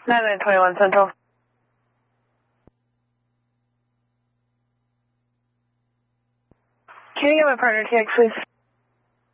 9921 Central. Can you get my partner TX, please?